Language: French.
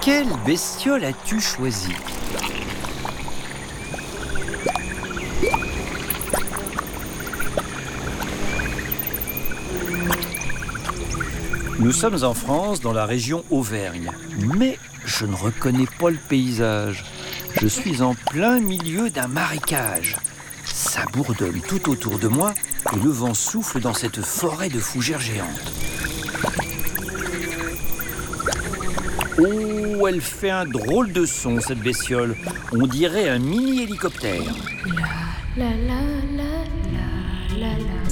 Quelle bestiole as-tu choisi ? Nous sommes en France, dans la région Auvergne. Mais je ne reconnais pas le paysage. Je suis en plein milieu d'un marécage. Ça bourdonne tout autour de moi et le vent souffle dans cette forêt de fougères géantes. Oh, elle fait un drôle de son, cette bestiole. On dirait un mini-hélicoptère. La la la la la la la.